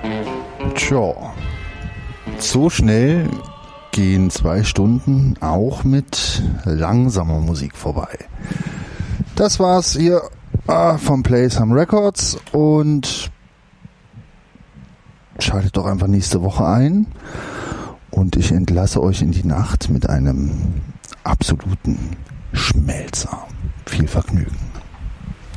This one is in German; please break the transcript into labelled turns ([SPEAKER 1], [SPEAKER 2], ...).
[SPEAKER 1] Tja, so schnell gehen 2 Stunden auch mit langsamer Musik vorbei. Das war's hier vom Play Some Records und schaltet doch einfach nächste Woche ein und ich entlasse euch in die Nacht mit einem absoluten Schmelzer. Viel Vergnügen.